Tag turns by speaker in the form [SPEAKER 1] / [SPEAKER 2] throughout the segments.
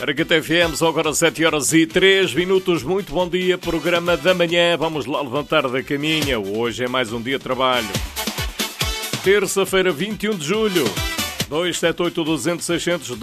[SPEAKER 1] Aragata FM, são agora 7h03. Muito bom dia, programa da manhã. Vamos lá levantar da caminha. Hoje é mais um dia de trabalho. Terça-feira, 21 de julho. 278-200-600,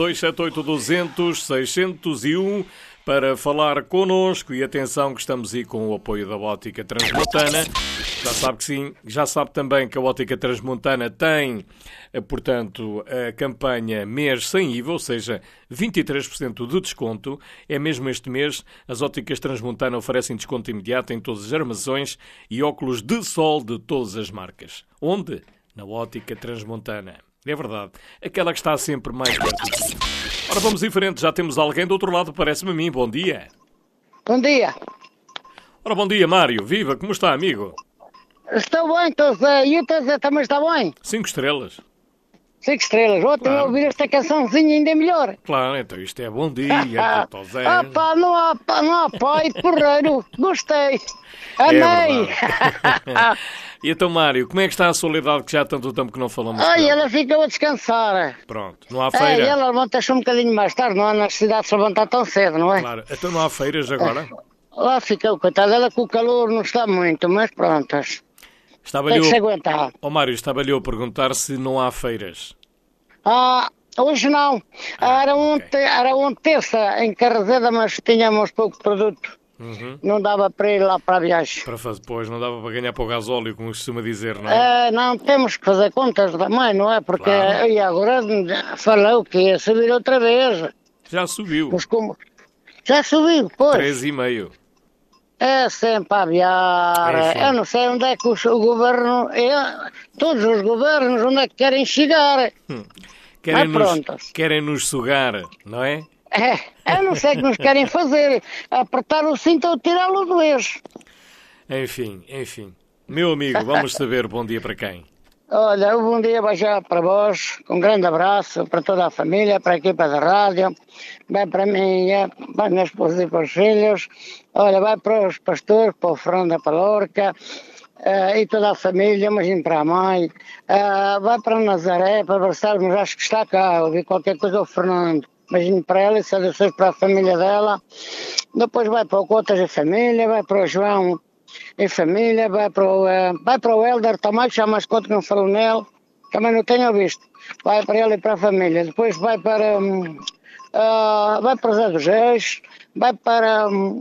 [SPEAKER 1] 278-200-601 para falar connosco. E atenção que estamos aí com o apoio da Ótica Transmontana. Já sabe que sim, já sabe também que a Ótica Transmontana tem, portanto, a campanha mês sem IVA, ou seja, 23% de desconto. É mesmo este mês, as Óticas Transmontana oferecem desconto imediato em todas as armações e óculos de sol de todas as marcas. Onde? Na Ótica Transmontana. É verdade, aquela que está sempre mais perto de si. Ora, vamos em frente, já temos alguém do outro lado, parece-me a mim. Bom dia.
[SPEAKER 2] Bom dia.
[SPEAKER 1] Ora, bom dia, Mário. Viva, como está, amigo?
[SPEAKER 2] Estou bem, estou Zé. E o teu Zé também está bem?
[SPEAKER 1] 5 estrelas.
[SPEAKER 2] 5 estrelas. Ontem
[SPEAKER 1] Claro.
[SPEAKER 2] a ouvir esta cançãozinha ainda é melhor.
[SPEAKER 1] Claro, então isto é bom dia, Dr. Zé.
[SPEAKER 2] Pá, não há pai, porreiro. Gostei.
[SPEAKER 1] É
[SPEAKER 2] Amei.
[SPEAKER 1] verdade. E então, Mário, como é que está a soledade que já há tanto tempo que não falamos?
[SPEAKER 2] Ai,
[SPEAKER 1] dela?
[SPEAKER 2] ela ficou a descansar.
[SPEAKER 1] Pronto, não há feira?
[SPEAKER 2] Ela levanta-se um bocadinho mais tarde, não há necessidade de se levantar tão cedo, não é?
[SPEAKER 1] Claro, então não há feiras agora?
[SPEAKER 2] Lá ficou, coitada, ela com o calor não está muito, mas prontas.
[SPEAKER 1] Estava-lhe
[SPEAKER 2] Tem que se
[SPEAKER 1] eu...
[SPEAKER 2] aguentar.
[SPEAKER 1] Mário, estava-lhe eu a perguntar se não há feiras.
[SPEAKER 2] Hoje não. Era ontem terça em Carraseda, mas tínhamos pouco produto.
[SPEAKER 1] Uhum.
[SPEAKER 2] Não dava para ir lá para a viagem.
[SPEAKER 1] Para fazer, pois, não dava para ganhar para o gasóleo, como se costuma dizer, não é?
[SPEAKER 2] Não, temos que fazer contas também, não é? Porque
[SPEAKER 1] Claro.
[SPEAKER 2] e agora falou que ia subir outra vez.
[SPEAKER 1] Já subiu.
[SPEAKER 2] Já subiu, pois.
[SPEAKER 1] 3,5.
[SPEAKER 2] É sempre a aviar.
[SPEAKER 1] Enfim.
[SPEAKER 2] Eu não sei onde é que o governo... todos os governos, onde é que querem chegar.
[SPEAKER 1] Querem-nos sugar, não é?
[SPEAKER 2] Eu não sei o que nos querem fazer. Apertar o cinto ou tirá-lo do eixo.
[SPEAKER 1] Enfim. Meu amigo, vamos saber bom dia para quem?
[SPEAKER 2] Olha, um bom dia vai já para vós, um grande abraço para toda a família, para a equipa da rádio, vai para mim, para a minha esposa e para os filhos, olha, vai para os pastores, para o Fernando da Palorca, e toda a família, imagino para a mãe, vai para Nazaré, para abraçarmos, acho que está cá, ouvi qualquer coisa ao Fernando, imagino para ela e saudações para a família dela, depois vai para o Cotas e família, vai para o João e família, vai para o Helder também, que já mais conta que não falou nele, também não tenho visto, vai para ele e para a família, depois vai para o Zé dos Reis, vai para o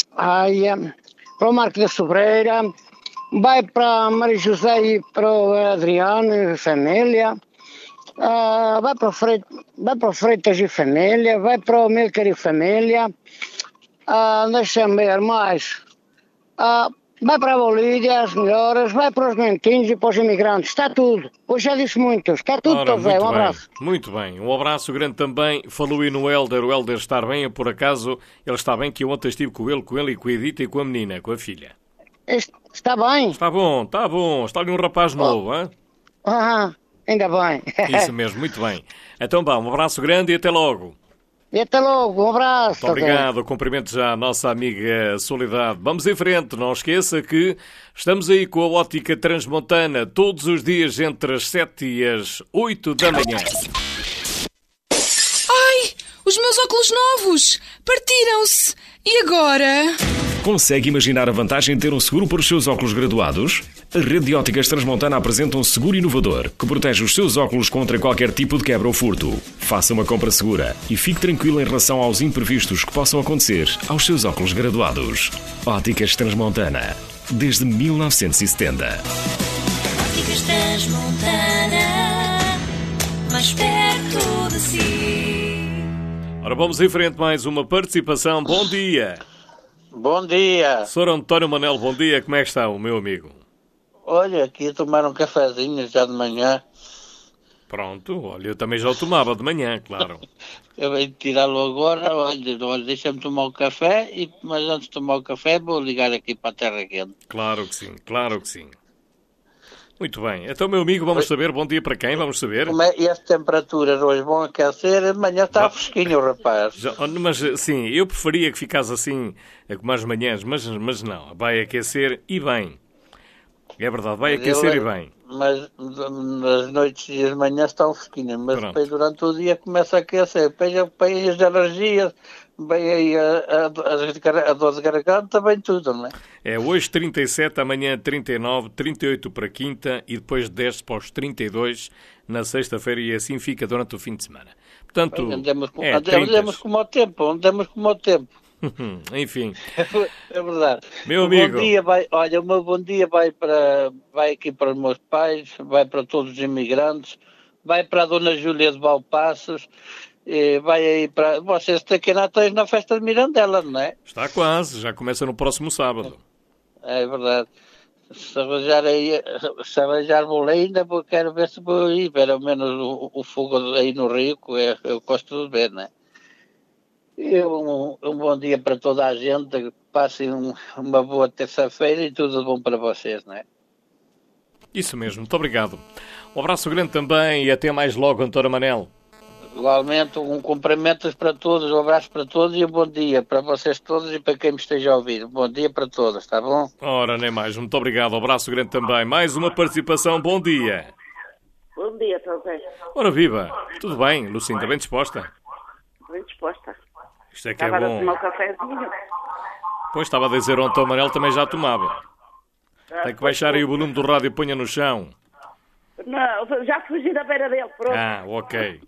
[SPEAKER 2] Marco da Sobreira, vai para a Maria José e para o Adriano e família, vai para o Freitas e família, vai para o Milcar e família, deixa-me ver mais. Vai para a Bolívia, as melhoras, vai para os mentinhos e para os imigrantes, está tudo. Hoje já disse muito, está tudo,
[SPEAKER 1] Ora,
[SPEAKER 2] Zé, um abraço.
[SPEAKER 1] Muito bem, um abraço grande também. Falou aí no Helder, o Helder está bem, por acaso ele está bem, que eu ontem estive com ele e com a Edita e com a menina, com a filha.
[SPEAKER 2] Está bem?
[SPEAKER 1] Está bom, está ali um rapaz novo, hein?
[SPEAKER 2] Ainda bem.
[SPEAKER 1] Isso mesmo, muito bem. Então vá, um abraço grande e até logo.
[SPEAKER 2] E até logo, um abraço.
[SPEAKER 1] Muito obrigado, cumprimento já a nossa amiga Soledade. Vamos em frente, não esqueça que estamos aí com a Ótica Transmontana todos os dias entre as 7 e as 8 da manhã.
[SPEAKER 3] Ai, os meus óculos novos partiram-se. E agora?
[SPEAKER 4] Consegue imaginar a vantagem de ter um seguro para os seus óculos graduados? A Rede de Óticas Transmontana apresenta um seguro inovador que protege os seus óculos contra qualquer tipo de quebra ou furto. Faça uma compra segura e fique tranquilo em relação aos imprevistos que possam acontecer aos seus óculos graduados. Óticas Transmontana, desde 1970.
[SPEAKER 5] Óticas Transmontana, mais perto de si.
[SPEAKER 1] Ora, vamos em frente, mais uma participação. Bom dia.
[SPEAKER 6] Bom dia.
[SPEAKER 1] Sr. António Manel, bom dia. Como é que está o meu amigo?
[SPEAKER 6] Olha, aqui a tomar um cafezinho já de manhã.
[SPEAKER 1] Pronto, olha, eu também já o tomava de manhã, claro.
[SPEAKER 6] Eu venho tirá-lo agora, olha, deixa-me tomar o café, mas antes de tomar o café vou ligar aqui para a terra quente.
[SPEAKER 1] Claro que sim. Muito bem. Então, meu amigo, vamos saber, bom dia para quem? Vamos saber.
[SPEAKER 6] E as temperaturas hoje vão aquecer, amanhã está fresquinho, rapaz.
[SPEAKER 1] Mas, sim, eu preferia que ficasse assim, como as manhãs, mas não, vai aquecer e bem. É verdade, vai aquecer e bem.
[SPEAKER 6] mas nas noites e as manhãs estão fresquinhas, mas
[SPEAKER 1] Pronto.
[SPEAKER 6] depois durante o dia começa a aquecer, depois vem as alergias, vem aí a dor de garganta, vem tudo, não é?
[SPEAKER 1] É hoje 37, amanhã 39, 38 para quinta e depois desce para os 32 na sexta-feira e assim fica durante o fim de semana. Portanto,
[SPEAKER 6] Andamos
[SPEAKER 1] trintas.
[SPEAKER 6] como ao tempo, andamos como ao tempo.
[SPEAKER 1] Enfim,
[SPEAKER 6] É verdade.
[SPEAKER 1] meu
[SPEAKER 6] O
[SPEAKER 1] amigo,
[SPEAKER 6] bom dia o meu bom dia vai aqui para os meus pais, vai para todos os imigrantes, vai para a Dona Júlia de Valpassos, e vai aí para... Vocês têm que ir na festa de Mirandela, não é?
[SPEAKER 1] está quase, já começa no próximo sábado.
[SPEAKER 6] É verdade. Se arranjar vou lá ainda, quero ver se vou ir ver ao menos o fogo aí no Rio, que eu gosto de ver, não é? E um bom dia para toda a gente, que passem uma boa terça-feira e tudo bom para vocês, não é?
[SPEAKER 1] Isso mesmo, muito obrigado. Um abraço grande também e até mais logo, António Manel.
[SPEAKER 6] Igualmente, cumprimentos para todos, um abraço para todos e um bom dia para vocês todos e para quem me esteja a ouvir. Bom dia para todos, está bom?
[SPEAKER 1] Ora, nem mais, muito obrigado. Um abraço grande também. Mais uma participação, bom dia.
[SPEAKER 7] Bom dia, José.
[SPEAKER 1] Ora, viva. Tudo bem, Lucinda, bem disposta?
[SPEAKER 7] Bem disposta.
[SPEAKER 1] Isto é que é
[SPEAKER 7] Estava a
[SPEAKER 1] bom.
[SPEAKER 7] tomar um cafezinho.
[SPEAKER 1] Pois estava a dizer, o António Manel também já tomava. Tem que baixar aí o volume do rádio e ponha no chão.
[SPEAKER 7] Não, já fugi da beira dele, pronto.
[SPEAKER 1] Ah, ok.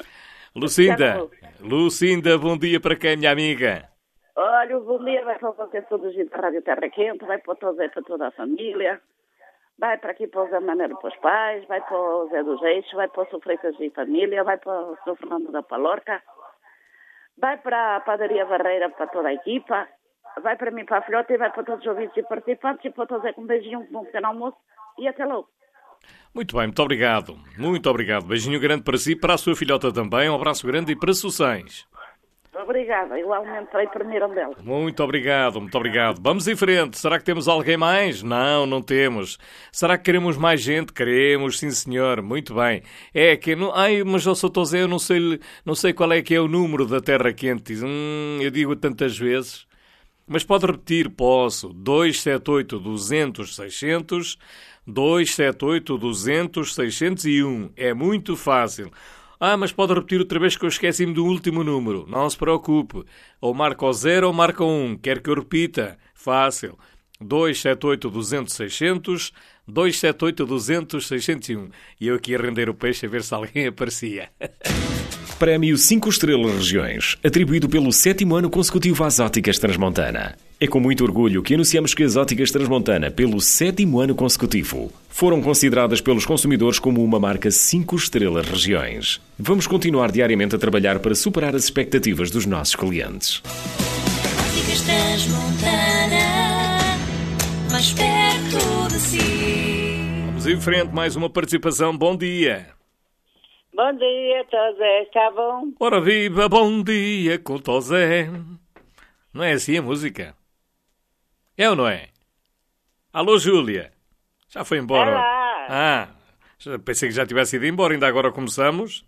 [SPEAKER 1] Lucinda, bom dia para quem, minha amiga?
[SPEAKER 7] Olha, o bom dia vai para vocês todos da Rádio Terra Quente, vai para toda a família, vai para aqui para o Zé Maneiro para os pais, vai para o Zé dos Eixos, vai para o Sr. Freitas e família, vai para o Sr. Fernando da Palorca, vai para a Padaria Barreira para toda a equipa, vai para mim para a filhota e vai para todos os ouvintes e participantes e para todos com um beijinho, um bom pequeno almoço e até logo.
[SPEAKER 1] Muito bem, muito obrigado. Muito obrigado. Beijinho grande para si, para a sua filhota também. Um abraço grande e para Sussães.
[SPEAKER 7] Obrigada, igualmente para ir primeiro dela.
[SPEAKER 1] Muito obrigado, muito obrigado. Vamos em frente. Será que temos alguém mais? Não, não temos. Será que queremos mais gente? Queremos, sim senhor. Muito bem. É que... mas eu sou Tosé, eu não sei qual é que é o número da Terra Quente. Eu digo tantas vezes. Mas pode repetir, posso. 278 200 600... 278 200 601. É muito fácil. Mas pode repetir outra vez que eu esqueci-me do último número. Não se preocupe. Ou marca o 0 ou marca o 1. Quer que eu repita? Fácil. 278 200 600 278 200 601. E eu aqui a render o peixe a ver se alguém aparecia.
[SPEAKER 4] Prémio 5 Estrelas Regiões, atribuído pelo 7º ano consecutivo às Óticas Transmontana. É com muito orgulho que anunciamos que as Óticas Transmontana, pelo 7º ano consecutivo, foram consideradas pelos consumidores como uma marca 5 Estrelas Regiões. Vamos continuar diariamente a trabalhar para superar as expectativas dos nossos clientes.
[SPEAKER 5] Óticas Transmontana, mais perto de si.
[SPEAKER 1] Vamos em frente, mais uma participação. Bom dia.
[SPEAKER 7] Bom dia, Tosé, está bom?
[SPEAKER 1] Ora viva, bom dia com Tosé. Não é assim a música? É ou não é? Alô, Júlia. Já foi embora?
[SPEAKER 7] Olá.
[SPEAKER 1] Pensei que já tivesse ido embora, ainda agora começamos.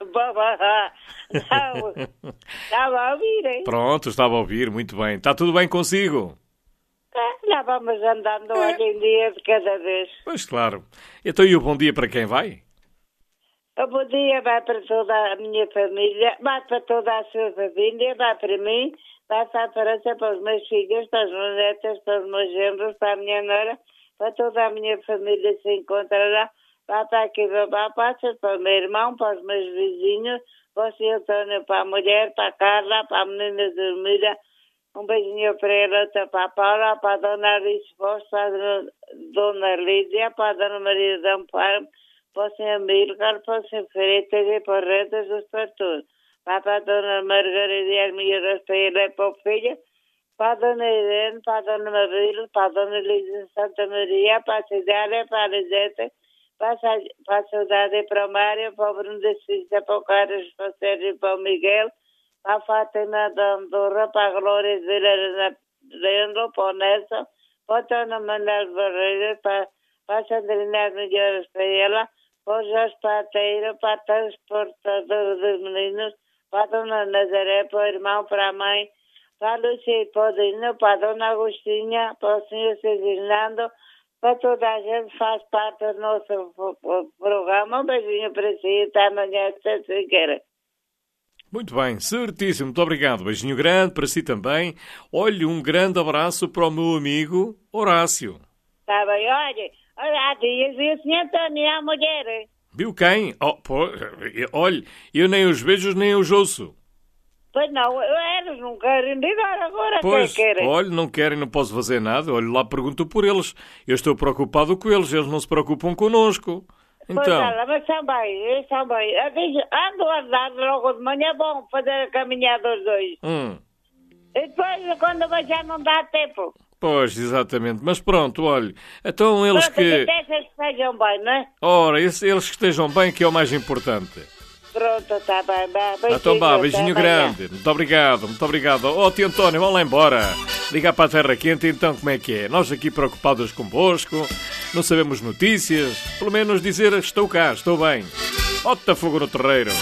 [SPEAKER 7] Estava a ouvir, hein?
[SPEAKER 1] Pronto, estava a ouvir, muito bem. Está tudo bem consigo?
[SPEAKER 7] Já vamos andando hoje em dia de cada vez.
[SPEAKER 1] Pois claro. Então e o bom dia para quem vai?
[SPEAKER 7] O bom dia vai para toda a minha família, vai para toda a sua família, vai para mim, vai para a França, para os meus filhos, para as minhas netas, para os meus genros, para a minha nora, para toda a minha família se encontrará, vai para aqui para Passas, para o meu irmão, para os meus vizinhos, para o Sr. Antônio, para a mulher, para a Carla, para a menina dormida, um beijinho para ela, para a Paula, para a Dona Alice Bosch, para a Dona Lídia, para a Dona Maria de Amparo, para o Sr. Milcar, para o Sr. Freitas e para o Rentas dos Pastores. Vai para a Dona Margarida e Armira para ele e para o filho, para a Dona Irene, para a Dona Mabila, para a Dona Lídia Santa Maria, para a Cidália, para a Liseta, para a Saudade e para o Mário, para o Bruno da Cissa, para o Carlos, para o Sérgio e para o Miguel, para a Fátima da Andorra, para a Glória de Vila Lendo, para o Nelson, para o Dona Manuel Barreira, para a Sandrina Melhoras para ela, para o Jorge Pateiro, para a transportadora dos meninos, para a Dona Nazaré, para o irmão, para a mãe, para a Lúcia e para o Dino, para a Dona Agostinha, para o Sr. Ferdinando, para toda a gente que faz parte do nosso programa. Um beijinho para si, até amanhã, se queira.
[SPEAKER 1] Muito bem, certíssimo, muito obrigado. Beijinho grande para si também. Olhe, um grande abraço para o meu amigo Horácio.
[SPEAKER 7] Está bem, olha, há dias vi o senhor António e a mulher.
[SPEAKER 1] Viu quem? Olhe, eu nem os vejo nem os ouço.
[SPEAKER 7] Pois não, eles não querem ligar agora,
[SPEAKER 1] Pois,
[SPEAKER 7] quem querem?
[SPEAKER 1] olha, não querem, não posso fazer nada. Olha, lá pergunto por eles. Eu estou preocupado com eles não se preocupam connosco.
[SPEAKER 7] Pois
[SPEAKER 1] Então,
[SPEAKER 7] olha, mas também. Ando a andar logo de manhã, bom, fazer a caminhada os dois. E depois, quando já não dá tempo.
[SPEAKER 1] Pois, exatamente. Mas pronto, olha, então eles
[SPEAKER 7] Pronto,
[SPEAKER 1] que...
[SPEAKER 7] que estejam bem, não é?
[SPEAKER 1] Ora, eles que estejam bem, que é o mais importante.
[SPEAKER 7] Pronto, está bem, beijinho.
[SPEAKER 1] Então vá, beijinho
[SPEAKER 7] até amanhã.
[SPEAKER 1] grande. Muito obrigado, muito obrigado. Ó, tio António, vamos lá embora. Ligar para a Terra Quente, então como é que é? Nós aqui preocupados convosco, não sabemos notícias, pelo menos dizer estou cá, estou bem. Bota fogo no terreiro.